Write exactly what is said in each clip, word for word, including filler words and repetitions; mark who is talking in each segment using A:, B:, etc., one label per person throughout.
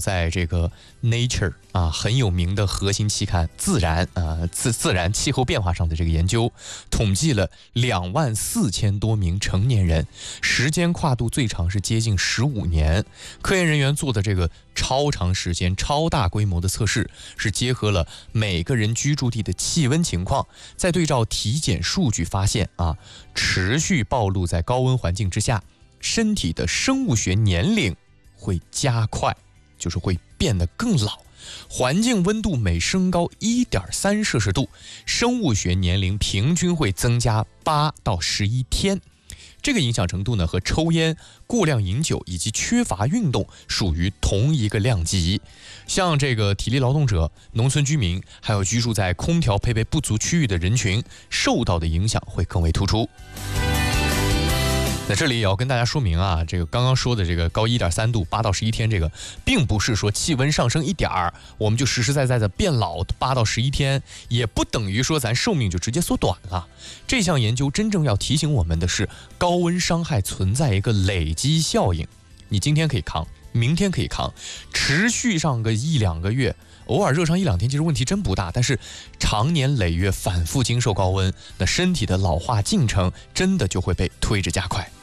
A: 在这个 Nature 啊很有名的核心期刊《自然》啊自自然气候变化上的这个研究，统计了两万四千多名成年人，时间跨度最长是接近十五年。科研人员做的这个超长时间、超大规模的测试，是结合了每个人居住地的气温情况，再对照体检数据发现啊，持续暴露在高温环境之下，身体的生物学年龄会加快，就是会变得更老。环境温度每升高 一点三摄氏度，生物学年龄平均会增加八到十一天。这个影响程度呢，和抽烟、过量饮酒以及缺乏运动属于同一个量级。像这个体力劳动者、农村居民，还有居住在空调配备不足区域的人群，受到的影响会更为突出。那这里也要跟大家说明啊，这个刚刚说的这个高 一点三度八到十一天，这个并不是说气温上升一点儿我们就实实在在的变老八到十一天，也不等于说咱寿命就直接缩短了。这项研究真正要提醒我们的是，高温伤害存在一个累积效应，你今天可以扛，明天可以扛，持续上个一两个月，偶尔热上一两天其实问题真不大，但是长年累月反复经受高温，那身体的老化进程真的就会被推着加快。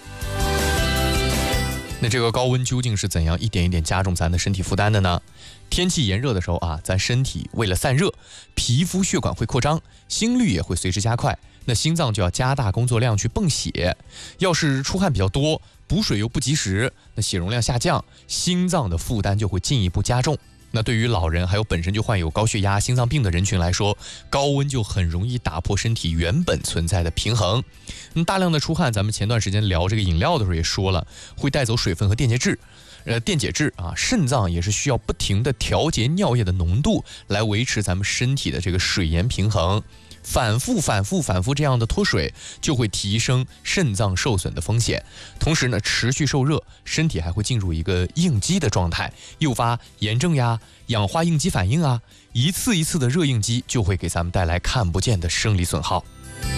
A: 那这个高温究竟是怎样一点一点加重咱的身体负担的呢？天气炎热的时候啊，咱身体为了散热，皮肤血管会扩张，心率也会随之加快，那心脏就要加大工作量去泵血。要是出汗比较多，补水又不及时，那血容量下降，心脏的负担就会进一步加重。那对于老人还有本身就患有高血压、心脏病的人群来说，高温就很容易打破身体原本存在的平衡。嗯，大量的出汗，咱们前段时间聊这个饮料的时候也说了，会带走水分和电解质。呃，电解质啊，肾脏也是需要不停的调节尿液的浓度，来维持咱们身体的这个水盐平衡。反复反复反复这样的脱水，就会提升肾脏受损的风险。同时呢，持续受热，身体还会进入一个应激的状态，诱发炎症呀、氧化应激反应啊，一次一次的热应激就会给咱们带来看不见的生理损耗。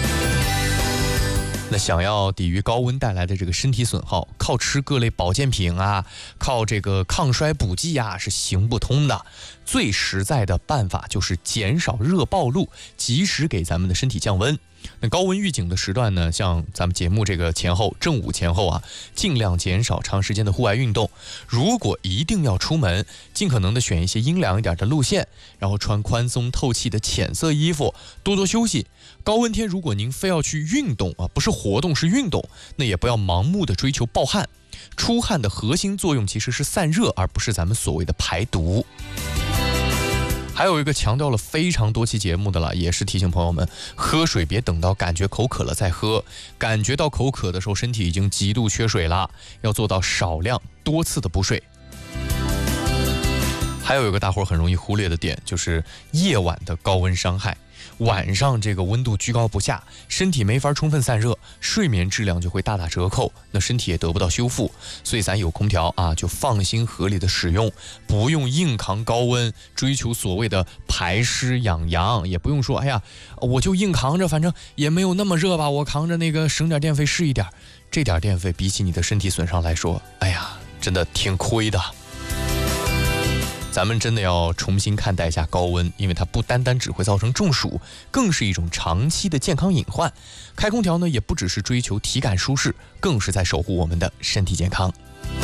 A: 那想要抵御高温带来的这个身体损耗，靠吃各类保健品啊，靠这个抗衰补剂啊是行不通的。最实在的办法就是减少热暴露，及时给咱们的身体降温。那高温预警的时段呢，像咱们节目这个前后正午前后啊，尽量减少长时间的户外运动。如果一定要出门，尽可能的选一些阴凉一点的路线，然后穿宽松透气的浅色衣服，多多休息。高温天如果您非要去运动啊，不是活动是运动，那也不要盲目的追求暴汗。出汗的核心作用其实是散热，而不是咱们所谓的排毒。还有一个强调了非常多期节目的了，也是提醒朋友们，喝水别等到感觉口渴了再喝，感觉到口渴的时候身体已经极度缺水了，要做到少量多次的补水。还有一个大伙很容易忽略的点，就是夜晚的高温伤害。晚上这个温度居高不下，身体没法充分散热，睡眠质量就会大打折扣，那身体也得不到修复。所以咱有空调啊，就放心合理的使用，不用硬扛高温，追求所谓的排湿养阳，也不用说哎呀我就硬扛着，反正也没有那么热吧，我扛着那个省点电费是一点，这点电费比起你的身体损伤来说，哎呀真的挺亏的。咱们真的要重新看待一下高温，因为它不单单只会造成中暑，更是一种长期的健康隐患。开空调呢，也不只是追求体感舒适，更是在守护我们的身体健康。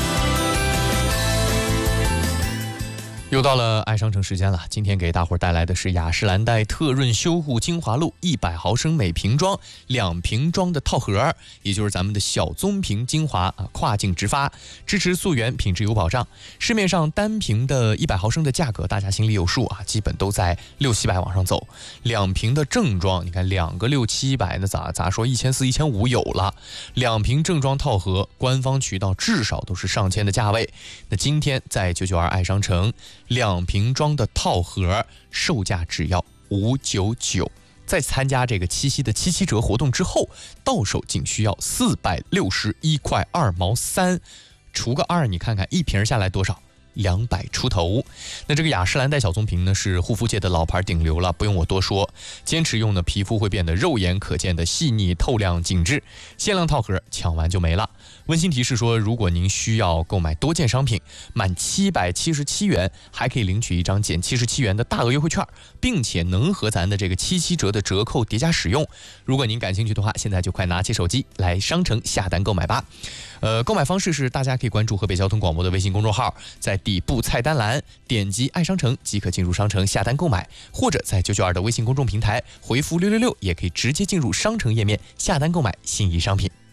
A: 又到了爱商城时间了，今天给大伙儿带来的是雅诗兰黛特润修护精华露一百毫升每瓶装，两瓶装的套盒，也就是咱们的小棕瓶精华啊，跨境直发，支持溯源，品质有保障。市面上单瓶的一百毫升的价格大家心里有数啊，基本都在六七百往上走。两瓶的正装，你看两个六七百，那咋咋说一千四、一千五有了。两瓶正装套盒，官方渠道至少都是上千的价位。那今天在九九二爱商城。两瓶装的套盒售价只要五九九，在参加这个七夕的七七折活动之后，到手仅需要四百六十一块二毛三，除个二，你看看一瓶下来多少？ 两百出头。那这个雅诗兰黛小棕瓶呢，是护肤界的老牌顶流了，不用我多说，坚持用的皮肤会变得肉眼可见的细腻透亮紧致。限量套盒抢完就没了。温馨提示说，如果您需要购买多件商品，满七百七十七元还可以领取一张减七十七元的大额优惠券，并且能和咱的这个七七折的折扣叠加使用。如果您感兴趣的话，现在就快拿起手机来商城下单购买吧。呃，购买方式是大家可以关注河北交通广播的微信公众号，在底部菜单栏点击爱商城即可进入商城下单购买，或者在九九二的微信公众平台回复六六六，也可以直接进入商城页面下单购买心仪商品。